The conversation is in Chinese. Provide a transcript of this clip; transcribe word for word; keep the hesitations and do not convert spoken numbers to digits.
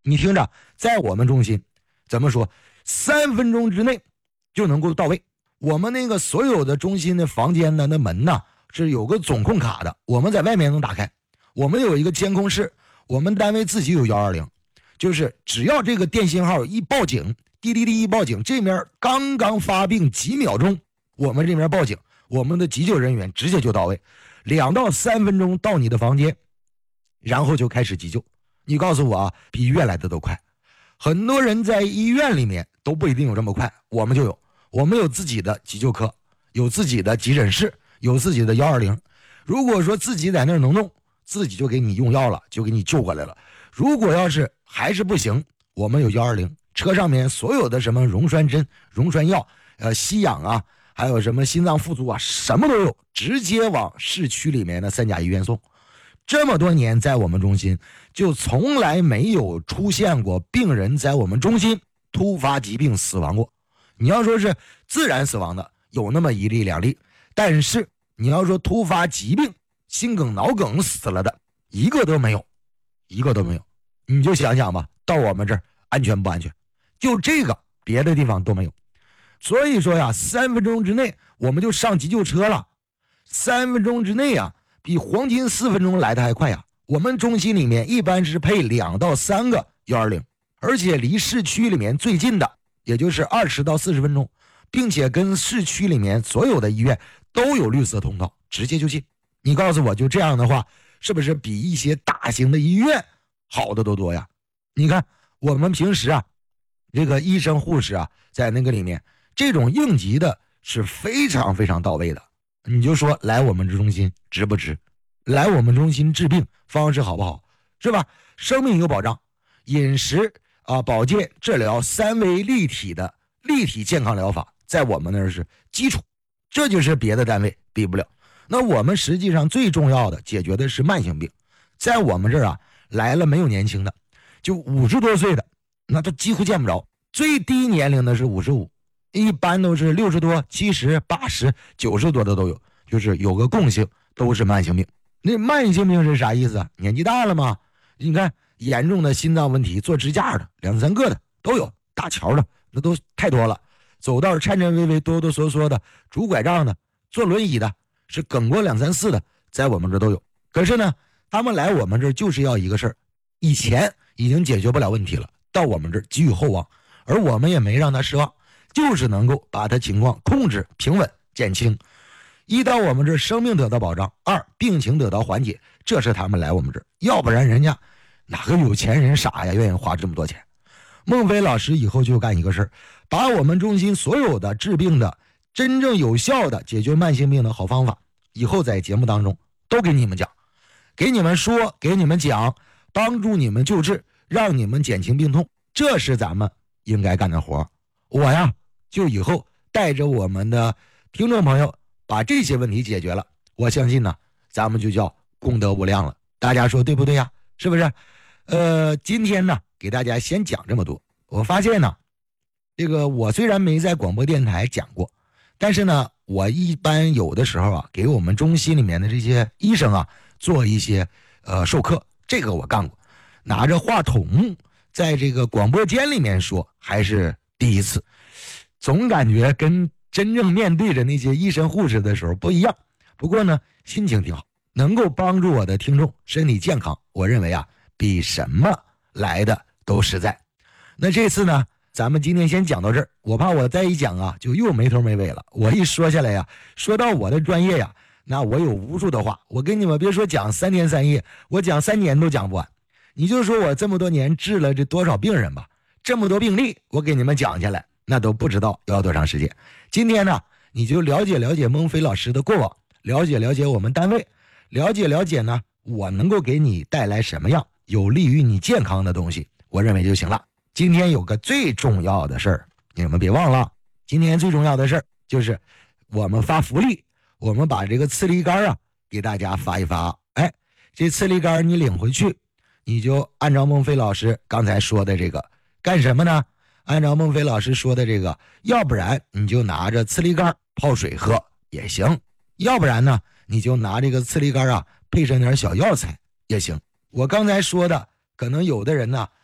你听着，在我们中心怎么说，三分钟之内就能够到位。我们那个所有的中心的房间的那门呢是有个总控卡的，我们在外面能打开。我们有一个监控室，我们单位自己有一二零，就是只要这个电信号一报警，滴滴滴一报警，这面刚刚发病几秒钟，我们这边报警，我们的急救人员直接就到位，两到三分钟到你的房间，然后就开始急救。你告诉我啊，比医院来的都快。很多人在医院里面都不一定有这么快，我们就有，我们有自己的急救科，有自己的急诊室，有自己的一二零。如果说自己在那儿能弄，自己就给你用药了，就给你救过来了。如果要是还是不行，我们有一二零，车上面所有的什么溶栓针、溶栓药、呃吸氧啊，还有什么心脏复苏啊，什么都有，直接往市区里面的三甲医院送。这么多年在我们中心就从来没有出现过病人在我们中心突发疾病死亡过。你要说是自然死亡的有那么一例两例，但是你要说突发疾病心梗脑梗死了的一个都没有，一个都没有。你就想想吧，到我们这儿安全不安全？就这个别的地方都没有。所以说呀，三分钟之内我们就上急救车了。三分钟之内呀，比黄金四分钟来的还快呀！我们中心里面一般是配两到三个一二零，而且离市区里面最近的也就是二十到四十分钟，并且跟市区里面所有的医院都有绿色通道，直接就进。你告诉我，就这样的话，是不是比一些大型的医院好的都多呀？你看我们平时啊，这个医生护士啊，在那个里面，这种应急的是非常非常到位的。你就说来我们这中心值不值？来我们中心治病方式好不好？是吧？生命有保障，饮食啊、保健、治疗三维立体的立体健康疗法，在我们那儿是基础，这就是别的单位比不了。那我们实际上最重要的解决的是慢性病，在我们这儿啊，来了没有年轻的，就五十多岁的，那他几乎见不着。最低年龄的是五十五。一般都是六十多、七十、八十、九十多的都有，就是有个共性，都是慢性病。那慢性病是啥意思啊？年纪大了嘛，你看严重的心脏问题，做支架的两三个的都有，搭桥的那都太多了，走道颤颤巍巍、哆哆嗦嗦的，拄拐杖的，坐轮椅的，是梗过两三四的，在我们这都有。可是呢，他们来我们这就是要一个事儿，以前已经解决不了问题了，到我们这寄予厚望，而我们也没让他失望。就是能够把他情况控制平稳减轻，一到我们这生命得到保障，二病情得到缓解，这是他们来我们这，要不然人家哪个有钱人傻呀，愿意花这么多钱。孟非老师以后就干一个事儿，把我们中心所有的治病的真正有效的解决慢性病的好方法，以后在节目当中都给你们讲，给你们说，给你们讲，帮助你们救治，让你们减轻病痛，这是咱们应该干的活。我呀就以后带着我们的听众朋友把这些问题解决了，我相信呢，咱们就叫功德无量了。大家说对不对呀？是不是？呃，今天呢，给大家先讲这么多。我发现呢，这个我虽然没在广播电台讲过，但是呢，我一般有的时候啊，给我们中心里面的这些医生啊做一些呃授课，这个我干过。拿着话筒在这个广播间里面说，还是第一次，总感觉跟真正面对着那些医生护士的时候不一样。不过呢，心情挺好，能够帮助我的听众身体健康，我认为啊，比什么来的都实在。那这次呢，咱们今天先讲到这儿，我怕我再一讲啊，就又没头没尾了。我一说下来呀，说到我的专业呀，那我有无数的话，我跟你们别说讲三天三夜，我讲三年都讲不完。你就说我这么多年治了这多少病人吧，这么多病例，我给你们讲下来，那都不知道要多长时间。今天呢，你就了解了解孟非老师的过往，了解了解我们单位，了解了解呢，我能够给你带来什么样有利于你健康的东西，我认为就行了。今天有个最重要的事儿，你们别忘了，今天最重要的事儿就是我们发福利，我们把这个刺梨干啊给大家发一发。哎，这刺梨干你领回去，你就按照孟非老师刚才说的这个干什么呢？按照孟非老师说的这个，要不然你就拿着刺梨干泡水喝也行，要不然呢你就拿这个刺梨干啊配上点小药材也行。我刚才说的可能有的人呢